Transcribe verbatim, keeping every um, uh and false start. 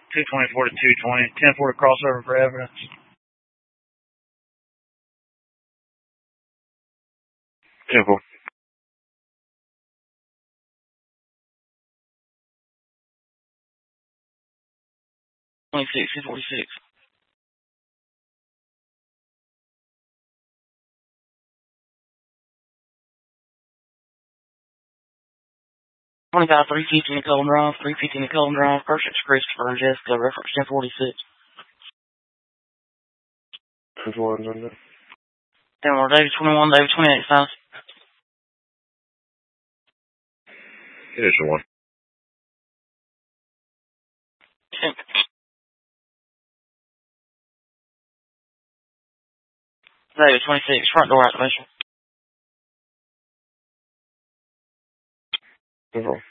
two twenty-four to two twenty. ten four to crossover for evidence. ten four. twenty-six, two forty-six. twenty-five, three fifty in Cullen Drive, three fifty in Cullen Drive, Pershing, Christopher and Jessica, reference ten forty-six. ten four, ten four, David twenty-one, David twenty-eight, south. Condition one. David twenty-six, front door activation. ten four.